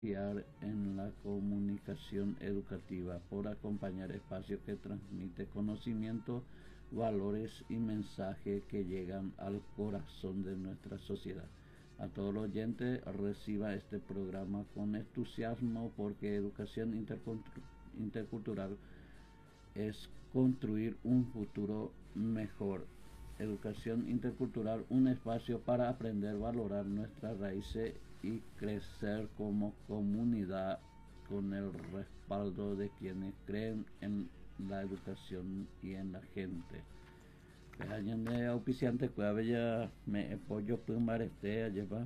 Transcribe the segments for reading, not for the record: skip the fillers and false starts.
En la comunicación educativa por acompañar espacios que transmiten conocimiento, valores y mensajes que llegan al corazón de nuestra sociedad. A todos los oyentes reciba este programa con entusiasmo porque educación intercultural es construir un futuro mejor. Educación intercultural, un espacio para aprender, valorar nuestras raíces y crecer como comunidad con el respaldo de quienes creen en la educación y en la gente. Años de auspiciante que ya me apoyo primar lleva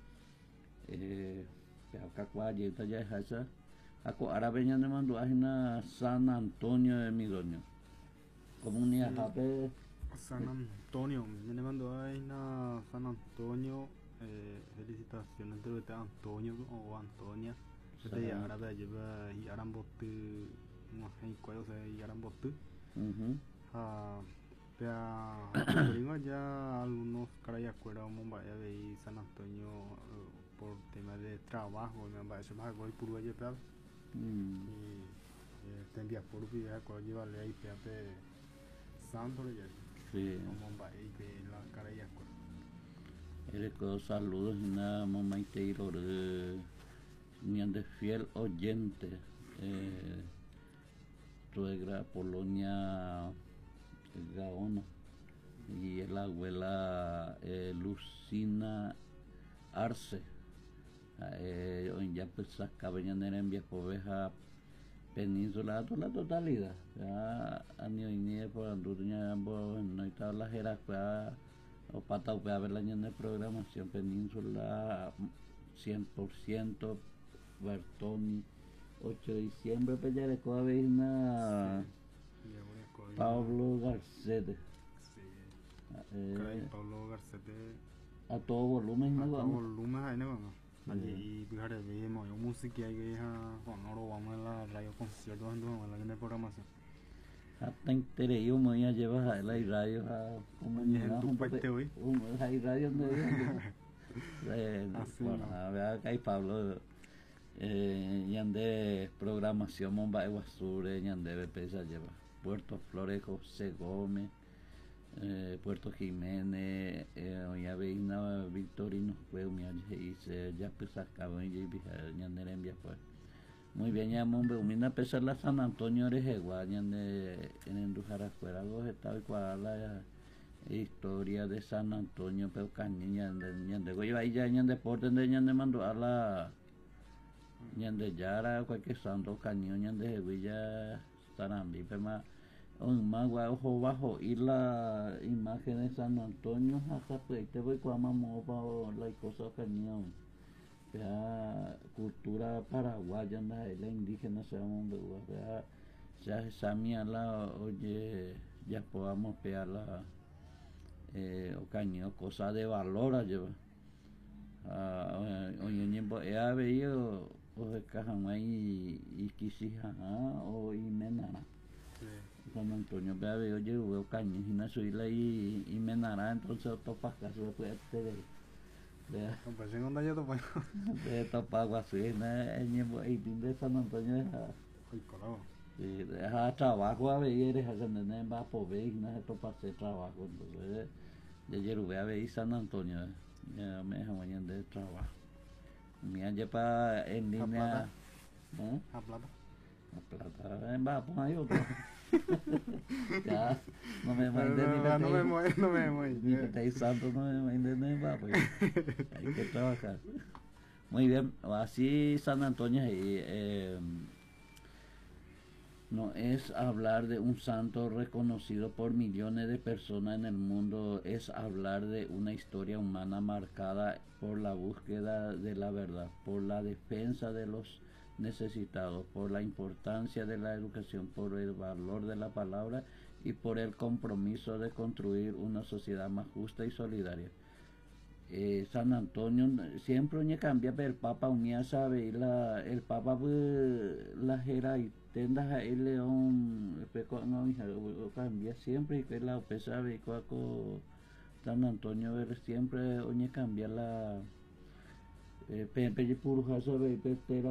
acá cuaya ya es esa ako árabe ya me mandó a San Antonio de Midoño comunidad jape. San Antonio, me le mandó ahí a San Antonio, felicitaciones de Antonio o Antonia, de árabe lleva y arambotu, no hay cuál sea y arambotu. Pero ya algunos caray acuerdo Mumbai de San Antonio por tema de trabajo, me va a ser más voy por allá tal y te envía por vía cuando lleva le ahí pe santo ya. Sí. Mumbai que la caray acuerdo. Eres saludos y nada mamá y te ir ni de fiel oyente suegra Polonia Gaona y la abuela Lucina Arce hoy ya pues cabeñan en Vieja península toda la totalidad ya año y ni por anduña ambos no estaba la jerarquía o pata a ver la de programación península 100% Bertoni 8 de diciembre pues ya le coge una Pablo Garcete. Sí. Pablo Garcete. A todo volumen, ¿no? A todo volumen, ahí no vamos. Allí, fíjate, vimos música y que con oro vamos a la radio concierto, vamos a la programación. Hasta interés yo me voy a llevar a la radio a comunidad. Hay radio donde bueno, a ver acá hay Pablo. Yande programación Momba Guasure, Yande Bepesa lleva. Puerto Flores, José Gómez, Puerto Jiménez, ya veina Victorino, fue un hice ya pesa acabó y Yande envía pues. Muy bien, ya Momba, una pesa la San Antonio Orejegua, Yande en Endujara fuera los estados y la historia de San Antonio, pero caña, Yande, voy a ir ya en deporte, Yande mandó a la Yande Yara, cualquier santo cañón, Yande Villa Sarambi, pero más ojo bajo y la imagen de San Antonio hasta pues te voy con mamá la cosa cañón ya cultura paraguaya la indígena se llama ya esa mía la oye ya podamos pegar la o cañón cosa de valor lleva oye niempo he veído o de Cajamay y Quisija o Menara. San Antonio veo yo veo cañas y no soy la y Menara entonces topas caso después de pues en onda yo topo de topas así no de San Antonio deja trabajo a ver eres a tener va por ver no se topa hacer trabajo entonces de ayer voy a ver San Antonio ya me dejan mañana de trabajo me han llevado en línea a plata la plata va pues hay otro ya no me no me mueve ni que te santo no me entiendes pues hay que trabajar muy bien así San Antonio no es hablar de un santo reconocido por millones de personas en el mundo, es hablar de una historia humana marcada por la búsqueda de la verdad, por la defensa de los necesitados, por la importancia de la educación, por el valor de la palabra y por el compromiso de construir una sociedad más justa y solidaria. San Antonio siempre me cambia pero el Papa unía sabe y el Papa la jera y tendas a el león cambia siempre y que la sabe y cuaco San Antonio ver siempre oye cambia la Pe puru hasa be pe